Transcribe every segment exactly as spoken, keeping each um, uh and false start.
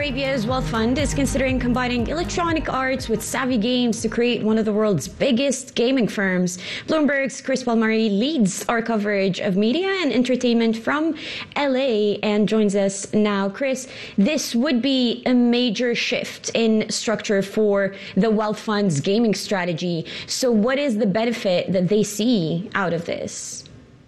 Arabia's wealth fund is considering combining Electronic Arts with Savvy Games to create one of the world's biggest gaming firms. Bloomberg's Chris Palmieri leads our coverage of media and entertainment from L A and joins us now. Chris, this would be a major shift in structure for the wealth fund's gaming strategy. So what is the benefit that they see out of this?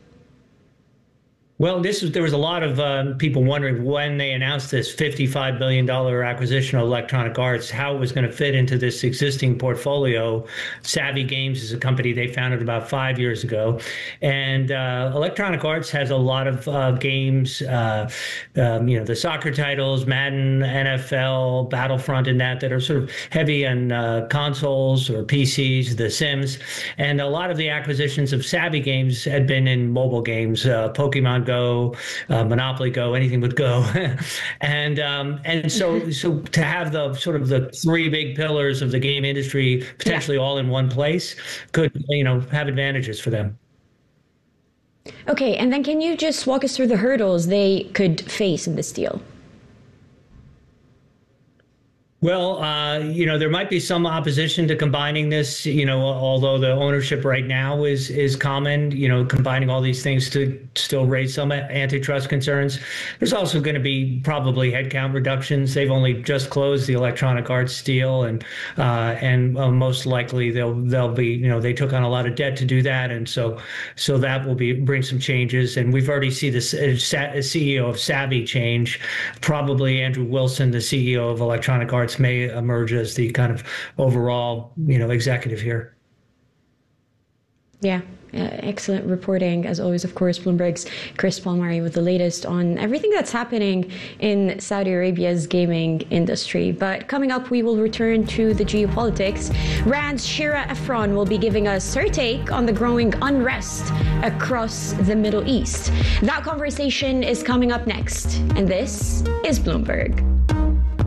Well, this was, there was a lot of uh, people wondering when they announced this fifty-five billion dollars acquisition of Electronic Arts, how it was going to fit into this existing portfolio. Savvy Games is a company they founded about five years ago. And uh, Electronic Arts has a lot of uh, games, uh, um, you know, the soccer titles, Madden, N F L, Battlefront, and that, that are sort of heavy on uh, consoles or P Cs, The Sims. And a lot of the acquisitions of Savvy Games had been in mobile games, uh, Pokemon Go, uh, Monopoly Go, anything with Go, and um, and so so to have the sort of the three big pillars of the game industry potentially yeah. all in one place could you know have advantages for them. Okay, and then can you just walk us through the hurdles they could face in this deal? Well, uh, you know, there might be some opposition to combining this, you know, although the ownership right now is is common, you know, combining all these things to still raise some antitrust concerns. There's also going to be probably headcount reductions. They've only just closed the Electronic Arts deal, and uh, and uh, most likely they'll they'll be, you know, they took on a lot of debt to do that, and so so that will be bring some changes. And we've already seen the C E O of Savvy change. Probably Andrew Wilson, the C E O of Electronic Arts, may emerge as the kind of overall, you know, executive here. Yeah, uh, excellent reporting. As always, of course, Bloomberg's Chris Palmieri with the latest on everything that's happening in Saudi Arabia's gaming industry. But coming up, we will return to the geopolitics. Rand's Shira Efron will be giving us her take on the growing unrest across the Middle East. That conversation is coming up next, and this is Bloomberg.